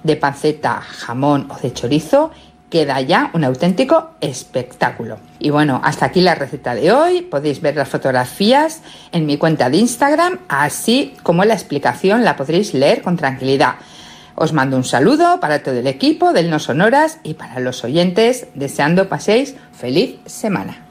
de panceta, jamón o de chorizo, queda ya un auténtico espectáculo. Y bueno, hasta aquí la receta de hoy. Podéis ver las fotografías en mi cuenta de Instagram, así como la explicación la podréis leer con tranquilidad. Os mando un saludo para todo el equipo del No Sonoras y para los oyentes, deseando paséis feliz semana.